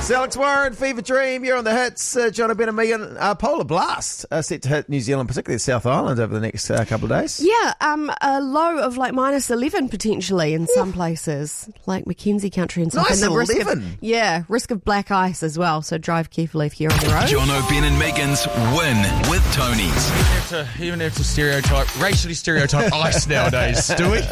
It's Alex Warren, Fever Dream. You're on the hits. John Ben and Megan. Polar blast set to hit New Zealand, particularly the South Island, over the next couple of days. Yeah, a low of like -11 potentially in some places, like Mackenzie Country and stuff. Nice, and the risk 11. risk of black ice as well. So drive carefully if you're on the road. John O'Ben and Megan's Win with Tony's. Even have to racially stereotype ice nowadays, do we?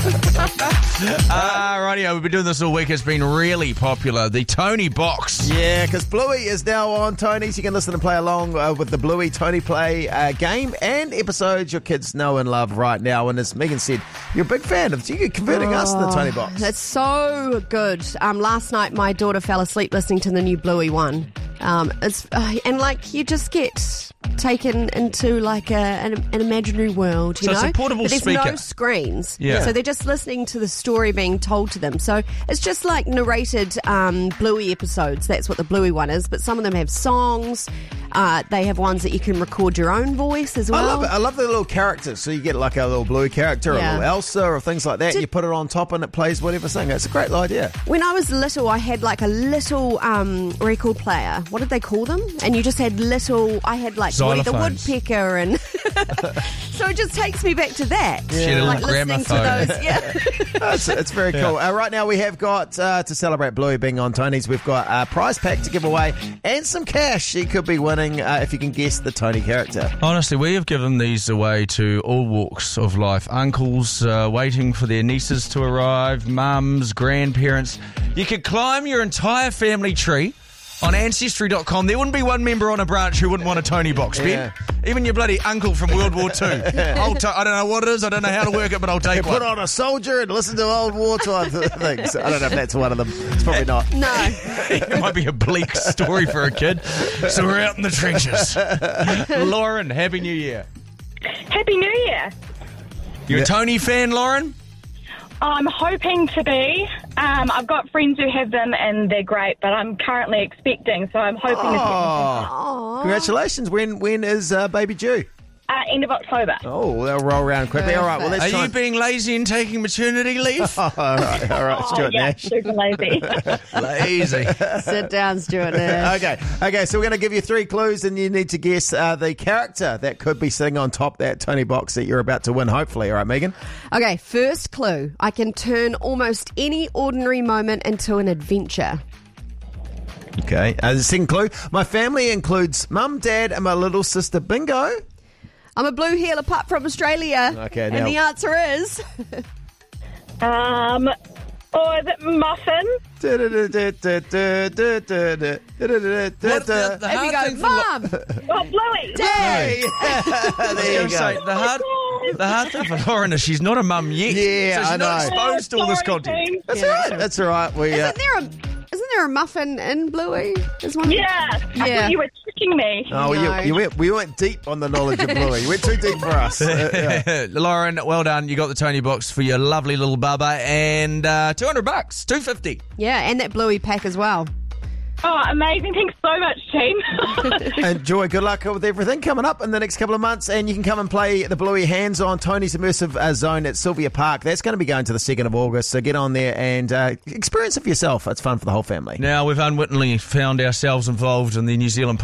Rightio, we've been doing this all week. It's been really popular. The Tony Box. Yeah, because Bluey is now on Tony's. You can listen and play along with the Bluey Tony Play game and episodes your kids know and love right now. And as Megan said, you're a big fan of you converting us to the Tony Box. That's so good. Last night my daughter fell asleep listening to the new Bluey one. And like you just get taken into like an imaginary world, you know? It's a portable but there's speaker. no screens. Yeah. So they're just listening to the story being told to them. So it's just like narrated Bluey episodes. That's what the Bluey one is. But some of them have songs. They have ones that you can record your own voice as well. I love it. I love the little characters. So you get like a little Bluey character, or a little Elsa, or things like that. And you put it on top and it plays whatever thing. It's a great idea. When I was little, I had like a little record player. What did they call them? And you just had I had like Woody the Xylophones. Woodpecker, and so it just takes me back to that. She had a Like little listening to gramophone. those. Yeah. It's very cool. Right now we have got, to celebrate Bluey being on Tony's, we've got a prize pack to give away and some cash you could be winning if you can guess the Tony character. Honestly, we have given these away to all walks of life. Uncles waiting for their nieces to arrive, mums, grandparents. You could climb your entire family tree on Ancestry.com. There wouldn't be one member on a branch who wouldn't want a Tony Box, Ben. Yeah. Even your bloody uncle from World War II. I don't know what it is, I don't know how to work it, but I'll take one. Put on a soldier and listen to old wartime things. I don't know if that's one of them. It's probably not. No. It might be a bleak story for a kid. So we're out in the trenches. Lauren, Happy New Year. Happy New Year. You a Tony fan, Lauren? I'm hoping to be. I've got friends who have them and they're great, but I'm currently expecting, so I'm hoping to Oh, congratulations. When is baby due? end of October. Oh, they'll roll around quickly. All right, well, let's Are try you being lazy and taking maternity leave? all right, Stuart Yeah, Nash. super lazy. Lazy. Sit down, Stuart Nash. Okay, so we're going to give you 3 clues and you need to guess the character that could be sitting on top that Tony Box that you're about to win, hopefully. All right, Megan? Okay, first clue. I can turn almost any ordinary moment into an adventure. Okay, the second clue. My family includes mum, dad, and my little sister. Bingo. I'm a blue heel apart from Australia. Okay, and now- the answer is... Is it muffin? If you go, Mum! Oh, Bluey. Dad! There you Say, go. the hard thing for Lauren is she's not a mum yet. Yeah, so she's I not know. exposed to all this Sorry, content. team. That's all right. We, Isn't there a muffin in Bluey? Is one? Yeah. I Yeah. thought you were tricking me. Oh, No. we went deep on the knowledge of Bluey. You went too deep for us. Yeah. Lauren, well done. You got the Tony Box for your lovely little bubba and $200, $250. Yeah, and that Bluey pack as well. Oh, amazing. Thanks so much, team. Enjoy. Good luck with everything coming up in the next couple of months. And you can come and play the Bluey hands-on Tony's Immersive Zone at Sylvia Park. That's going to be going to the 2nd of August. So get on there and experience it for yourself. It's fun for the whole family. Now, we've unwittingly found ourselves involved in the New Zealand